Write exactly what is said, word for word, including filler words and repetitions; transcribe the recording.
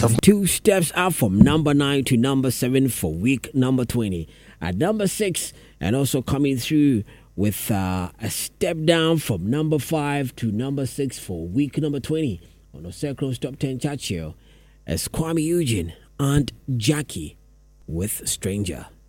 Two steps up from number nine to number seven for week number twenty. At number six, and also coming through with uh, a step down from number five to number six for week number twenty on the Circle's Top ten Chart Show, as Kwame Eugene and Jackie with Stranger.